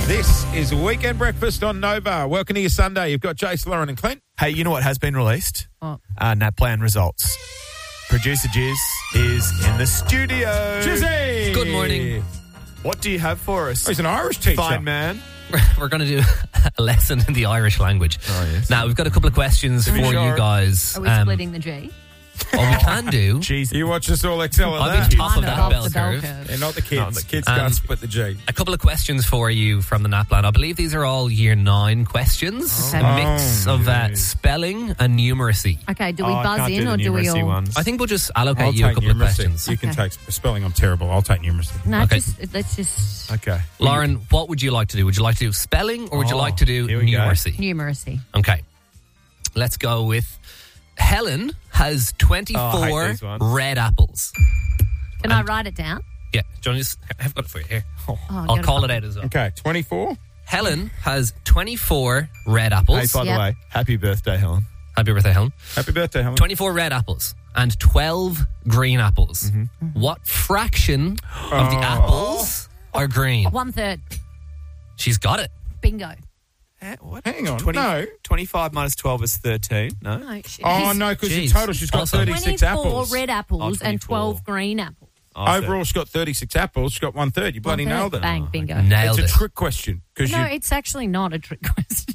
This is Weekend Breakfast on Nova. Welcome to your Sunday. You've got Jace, Lauren and Clint. Hey, you know what has been released? Oh. NAPLAN results. Producer Jizz is in the studio. Jizzy! Good morning. What do you have for us? Oh, he's an Irish teacher. Fine man. We're going to do a lesson in the Irish language. Oh, yes. Now, we've got a couple of questions for sure? you guys. Are we splitting the G? What we can do... Jeez. You watch us all excel at I'll that. be top of that Off bell the bell curve. curve. They're not the kids. Not the Kids can't split the G. A couple of questions for you from the NAPLAN. I believe these are all Year 9 questions. Okay. A mix of spelling and numeracy. Okay, do we I buzz can't in do or the do we numeracy all... ones. I think we'll just I'll allocate you a take couple of numeracy. questions. You can Okay. take spelling. I'm terrible. I'll take numeracy. No, Okay. let's just... Okay. Lauren, what would you like to do? Would you like to do spelling or would you like to do here we go. numeracy? Numeracy. Okay. Let's go with Helen has 24 Oh, I hate these ones. red apples. Can I write it down? Yeah. Do you want to just... I've got it for you here. Oh, I'll call it out as well. Okay, 24. Helen has 24 red apples. Hey, by the Yep. way, happy birthday, Helen. Happy birthday, Helen. Happy birthday, Helen. 24 red apples and 12 green apples. What fraction of the apples are green? 1/3. She's got it. Bingo. What? Hang on. No. 25 minus 12 is 13, no? No, shit. Oh, no, because in Jeez. total she's got Also- 36 24 apples. red apples and 24. 12 green apples. Overall, she's got 36 apples. She's got 1/3. You bloody 1/3. nailed it. Bang, bingo. Nailed It's it. a trick question. Because No, it's actually not a trick question.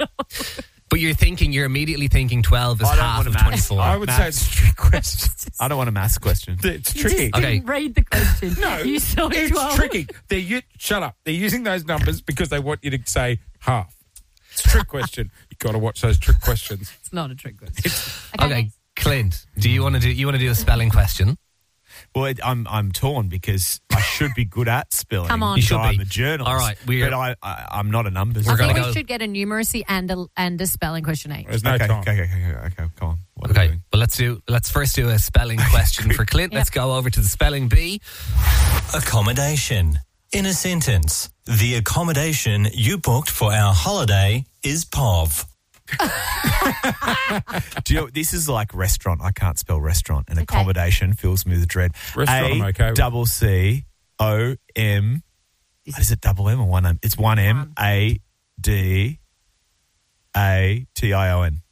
But you're immediately thinking 12 is I don't half want of to math. 24. I would say it's a trick question. I don't want a maths question. It's You tricky. just Okay. didn't read the question. No, You saw it's 12. tricky. Shut up. They're using those numbers because they want you to say half. It's a trick question. You've got to watch those trick questions. It's not a trick question. Okay, Clint, do you want to do a spelling question? Well, I'm torn because I should be good at spelling. Come on. You should I'm be. a journalist. All right, but I'm not a numbers. I gonna think go- we should get a numeracy and a spelling question each. There's no okay, time. okay, come on. What are we Okay, doing? but let's first do a spelling question for Clint. Let's go over to the spelling bee. Accommodation. In a sentence, the accommodation you booked for our holiday is POV. Do you know, this is like restaurant. I can't spell restaurant, and Okay. accommodation fills me with dread. Restaurant, I'm okay with. double C O M. Is it double M or one M? It's one M. A D A T I O N.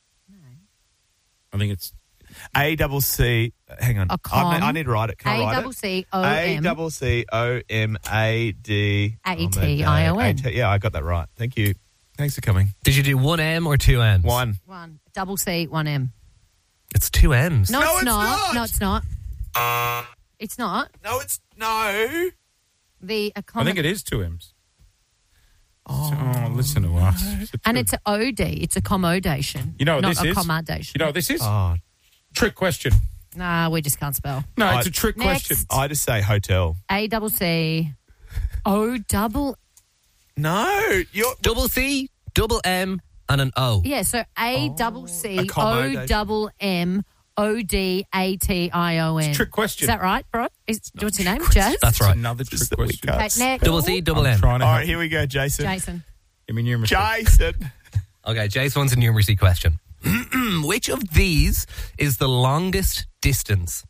I think it's A double C. Hang on. I need to write it. Can I write it? A-double-C-O-M. A double C O M A D A-T-I-O-N. Yeah, I got that right. Thank you. Thanks for coming. Did you do one M or two M's? One. One. Double C, one M. It's two M's. No, No, it's it's not. not. No, it's not. It's not. No, it's no. The I think it is 2 M's. Oh, listen to us. And it's an OD. It's accommodation. You know what not this is? accommodation. You know what this is? Oh, Trick question. Nah, we just can't spell. No, it's a trick Next. question. I just say hotel. A-double-C, O-double... No, you're. Double C, double M, and an O. Yeah, so A-double-C, accommodation. O-double-M, O-D-A-T-I-O-N. Trick question. Is that right, bro? What's your name? Jazz? That's right. Another trick Just that we question. can't. Okay, next. Double C, double I'm M. trying to All help right, here we go, Jason. Jason. Give me numeracy. Jason. Okay, Jace wants a numeracy question. Which of these is the longest distance?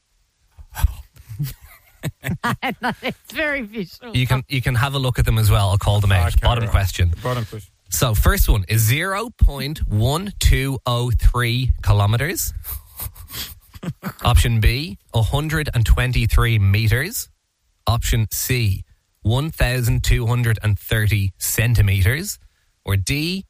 It's very visual. You can have a look at them as well. I'll call them out. Okay, Bottom right. question. Bottom question. So first one is 0.1203 kilometers. Option B, 123 meters. Option C, 1,230 centimeters. Or D,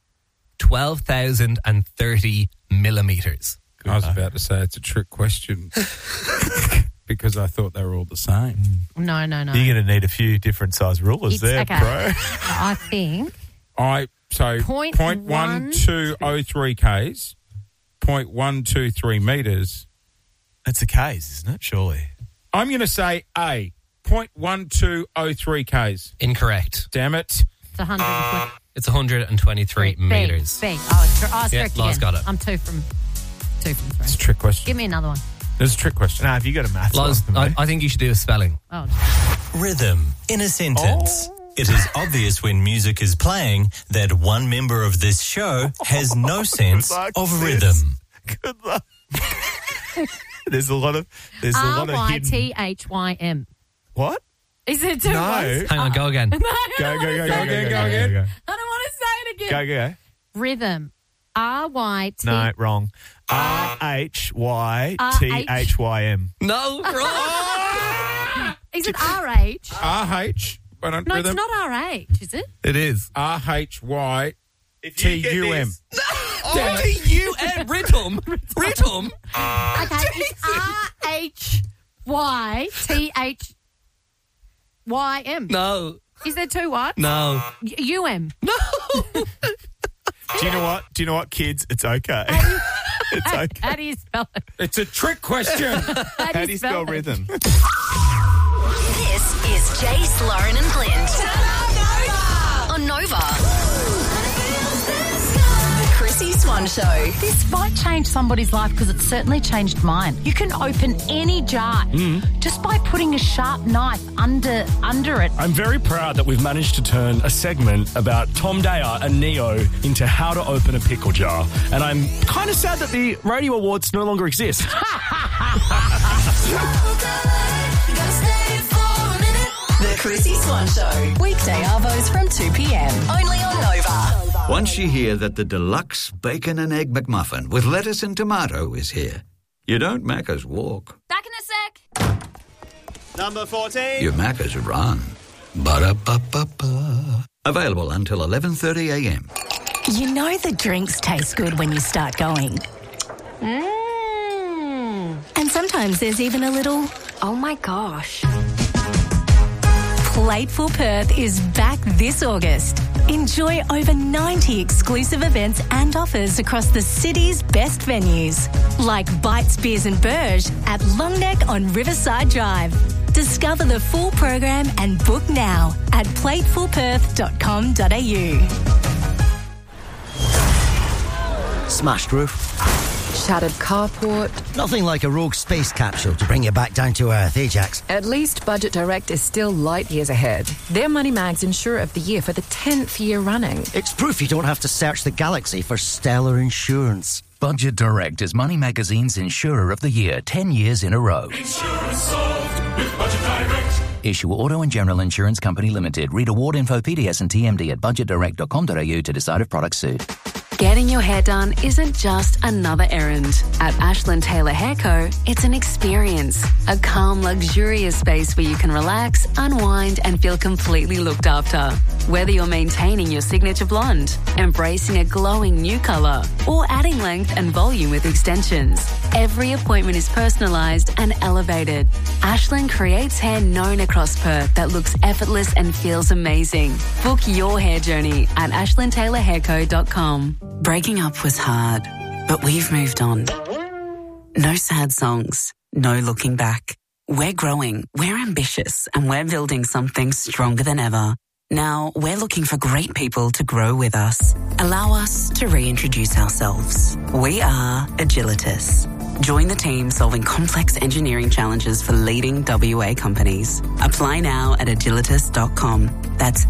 12,030 millimeters. I was about to say it's a trick question because I thought they were all the same. No. You're going to need a few different size rulers It's there, okay. bro. I think Point 0.1203 Ks, 0.123 meters. It's a case, isn't it? Surely. I'm going to say A, 0.1203 Ks. Incorrect. Damn it. it's 120. It's 123 meters. Big. I was Yeah, correct Lars again. got it. I'm two from It's a three. trick question. Give me another one. There's a trick question. Now, have you got a maths Loz, one for me? I think you should do a spelling. Oh, Rhythm. In a sentence, it is obvious when music is playing that one member of this show has no sense luck, of sis. rhythm. Good luck. There's a lot of hidden. R-Y-T-H-Y-M. What? Is it two No. words? Hang on, go again. No, Go I again. don't want to say it again. Go. Rhythm. R-Y-T. No, wrong. RHYTHYM. No, wrong. Is it R-H? RH. No, it's not R-H, is it? It is. RHYTUM. T-U-M. Rhythm. Rhythm. Okay, it's R-H-Y-T-H-Y-M. No. Is there two words? No. U-M. No. Do you know what, kids? It's okay. It's okay. How do you spell it? It's a trick question. How How do you spell it? rhythm? This is Jace, Lauren and Clint. On Nova. The Chrissy Swan Show. This might change somebody's life because it certainly changed mine. You can open any jar just by putting a sharp knife under it. I'm very proud that we've managed to turn a segment about Tom Dyer and Neo into how to open a pickle jar. And I'm kind of sad that the Radio Awards no longer exist. The Chrissy Swan Show. Weekday arvos from 2 p.m. Only on Nova. Once you hear that the deluxe bacon and egg McMuffin with lettuce and tomato is here, you don't Macca's walk. Back in a sec. Number 14. You Macca's run. Ba-da-ba-ba-ba. Available until 11:30 a.m. You know the drinks taste good when you start going. And sometimes there's even a little, oh my gosh. Plateful Perth is back this August. Enjoy over 90 exclusive events and offers across the city's best venues, like Bites Beers and Burge at Longneck on Riverside Drive. Discover the full program and book now at platefulperth.com.au. Smashed roof. Shattered carport. Nothing like a rogue space capsule to bring you back down to earth, eh, Jax? At least Budget Direct is still light years ahead. They're Money Mag's Insurer of the Year for the 10th year running. It's proof you don't have to search the galaxy for stellar insurance. Budget Direct is Money Magazine's Insurer of the Year 10 years in a row. Insurance solved with Budget Direct. Issue Auto and General Insurance Company Limited. Read award info, PDS and TMD at budgetdirect.com.au to decide if products suit. Getting your hair done isn't just another errand. At Ashland Taylor Hair Co., it's an experience. A calm, luxurious space where you can relax, unwind, and feel completely looked after. Whether you're maintaining your signature blonde, embracing a glowing new colour, or adding length and volume with extensions, every appointment is personalised and elevated. Ashland creates hair known across Perth that looks effortless and feels amazing. Book your hair journey at ashlandtaylorhairco.com. Breaking up was hard, but we've moved on. No sad songs, no looking back. We're growing, we're ambitious, and we're building something stronger than ever. Now, we're looking for great people to grow with us. Allow us to reintroduce ourselves. We are Agilitas. Join the team solving complex engineering challenges for leading WA companies. Apply now at agilitas.com. That's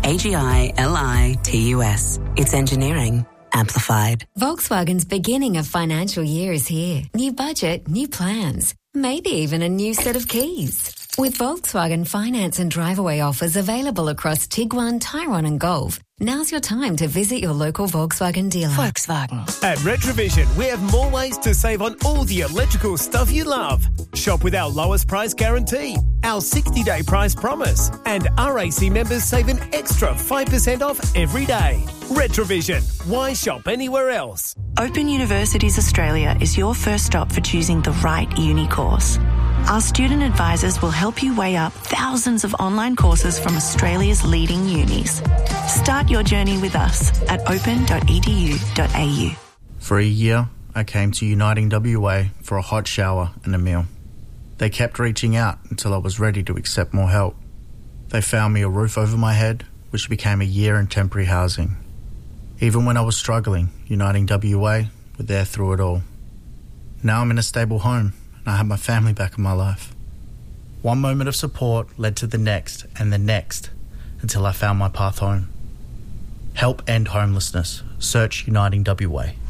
AGILITUS. It's engineering amplified. Volkswagen's beginning of financial year is here. New budget, new plans, maybe even a new set of keys. With Volkswagen finance and drive-away offers available across Tiguan, Tyrone and Golf, now's your time to visit your local Volkswagen dealer. Volkswagen. At Retrovision, we have more ways to save on all the electrical stuff you love. Shop with our lowest price guarantee, our 60-day price promise, and RAC members save an extra 5% off every day. Retrovision. Why shop anywhere else? Open Universities Australia is your first stop for choosing the right uni course. Our student advisors will help you weigh up thousands of online courses from Australia's leading unis. Start your journey with us at open.edu.au. For a year, I came to Uniting WA for a hot shower and a meal. They kept reaching out until I was ready to accept more help. They found me a roof over my head, which became a year in temporary housing. Even when I was struggling, Uniting WA were there through it all. Now I'm in a stable home and I have my family back in my life. One moment of support led to the next and the next until I found my path home. Help end homelessness. Search Uniting WA.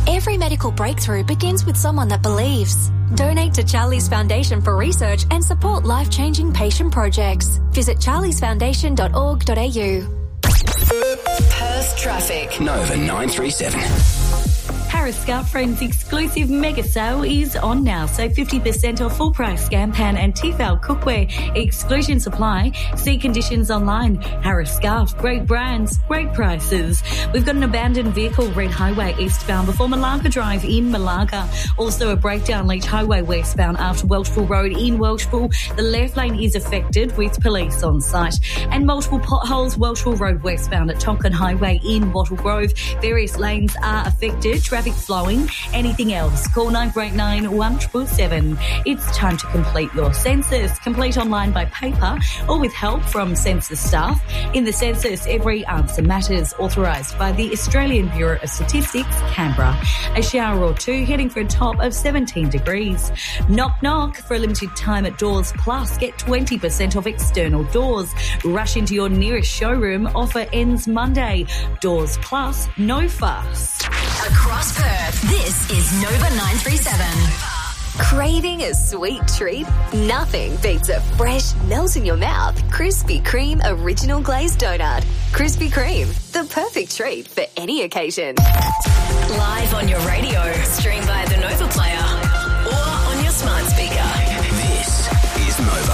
Every medical breakthrough begins with someone that believes. Donate to Charlie's Foundation for research and support life-changing patient projects. Visit charliesfoundation.org.au. Perth traffic. Nova 937. Harris Scarf Friends exclusive mega sale is on now. So 50% off full price Scampan and Tefal cookware. Exclusion supply. See conditions online. Harris Scarf, great brands, great prices. We've got an abandoned vehicle, Red Highway eastbound before Malaga Drive in Malaga. Also a breakdown, Leach Highway westbound after Welshpool Road in Welshpool. The left lane is affected with police on site. And multiple potholes, Welshpool Road westbound at Tonkin Highway in Wattle Grove. Various lanes are affected. Traffic flowing. Anything else? Call 9489 1777. It's time to complete your census. Complete online by paper or with help from census staff. In the census, every answer matters. Authorised by the Australian Bureau of Statistics, Canberra. A shower or two heading for a top of 17 degrees. Knock knock. For a limited time at Doors Plus, get 20% off external doors. Rush into your nearest showroom. Offer ends Monday. Doors Plus, no fuss. Across Perth, this is Nova 937. Craving a sweet treat? Nothing beats a fresh, melt-in-your-mouth Krispy Kreme Original Glazed Donut. Krispy Kreme, the perfect treat for any occasion. Live on your radio, stream via the Nova Player, or on your smart speaker. This is Nova.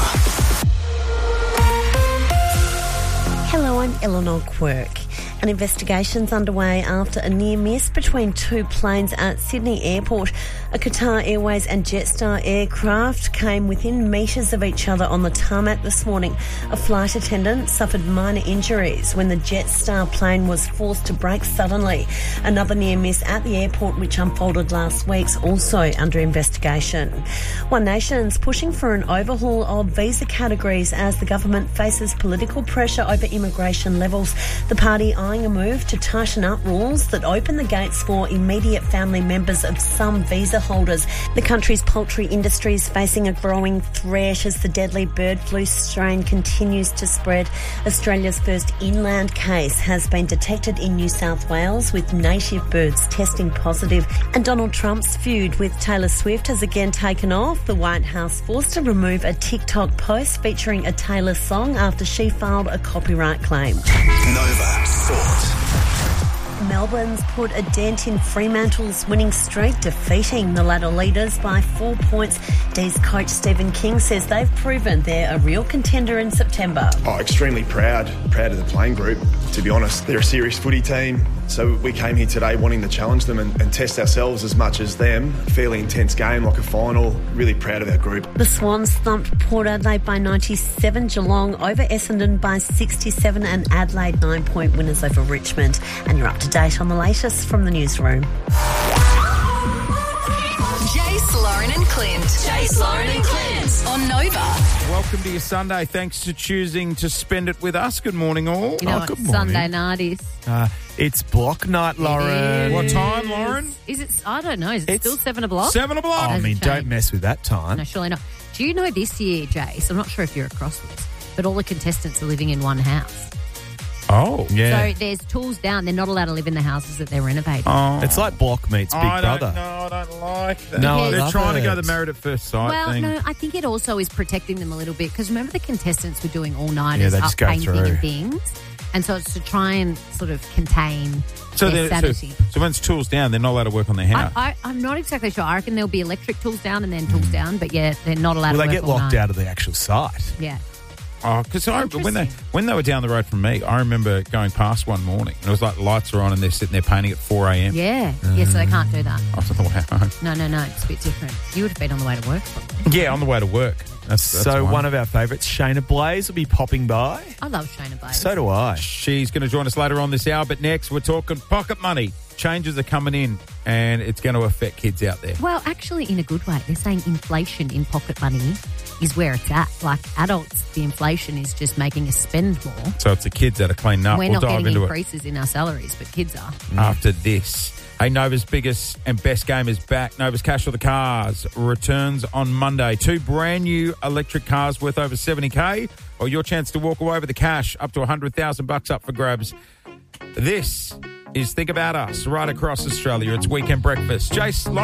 Hello, I'm Eleanor Quirk. An investigation's underway after a near miss between two planes at Sydney Airport. A Qatar Airways and Jetstar aircraft came within metres of each other on the tarmac this morning. A flight attendant suffered minor injuries when the Jetstar plane was forced to brake suddenly. Another near miss at the airport, which unfolded last week, is also under investigation. One Nation's pushing for an overhaul of visa categories as the government faces political pressure over immigration levels. The party eyeing a move to tighten up rules that open the gates for immediate family members of some visa holders. The country's poultry industry is facing a growing threat as the deadly bird flu strain continues to spread. Australia's first inland case has been detected in New South Wales, with native birds testing positive. And Donald Trump's feud with Taylor Swift has again taken off. The White House forced to remove a TikTok post featuring a Taylor song after she filed a copyright claim. Nova Sport. Melbourne's put a dent in Fremantle's winning streak, defeating the ladder leaders by 4 points. D's coach Stephen King says they've proven they're a real contender in September. Oh, extremely proud of the playing group, to be honest. They're a serious footy team, so we came here today wanting to challenge them and test ourselves as much as them. Fairly intense game, like a final. Really proud of our group. The Swans thumped Port Adelaide by 97, Geelong over Essendon by 67, and Adelaide 9-point winners over Richmond. And you're up to date on the latest from the newsroom. Jace, Lauren and Clint. Jace, Lauren and Clint on Nova. Welcome to your Sunday. Thanks for choosing to spend it with us. Good morning, all. You know what Sunday night is? It's block night, Lauren. What time, Lauren? Is it? I don't know. Is it still 7 o'clock? 7 o'clock. I mean, don't mess with that time. No, surely not. Do you know this year, Jace? I'm not sure if you're across this, but all the contestants are living in one house. Oh, yeah. So there's tools down. They're not allowed to live in the houses that they're renovating. Oh. It's like Block meets Big Brother. I don't like that. No, they're I trying to love go it. the Married at First Sight Well, thing. no, I think it also is protecting them a little bit because remember the contestants were doing all-nighters, Yeah, they up just go painting through. and things. And so it's to try and sort of contain So, their sanity. so when it's tools down, they're not allowed to work on their house. I'm not exactly sure. I reckon there'll be electric tools down and then tools down, but yeah, they're not allowed Will to they work get all locked night. out of the actual site? Yeah. Oh, because when they were down the road from me, I remember going past one morning and it was like lights are on and they're sitting there painting at 4 a.m. Yeah. Yeah, so they can't do that. I was on the way home. No, it's a bit different. You would have been on the way to work probably. Yeah, on the way to work. That's So one of our favourites, Shayna Blaze, will be popping by. I love Shayna Blaze. So do I. She's going to join us later on this hour, but next we're talking pocket money. Changes are coming in and it's going to affect kids out there. Well, actually, in a good way. They're saying inflation in pocket money is where it's at. Like adults, the inflation is just making us spend more. So it's the kids that are cleaning up. We're We'll not dive getting into increases in our salaries, but kids are. after this. Hey, Nova's biggest and best game is back. Nova's Cash or the Cars returns on Monday. 2 brand new electric cars worth over $70,000, or your chance to walk away with the cash up to $100,000 up for grabs. This is think about us right across Australia. It's Weekend Breakfast. Jace,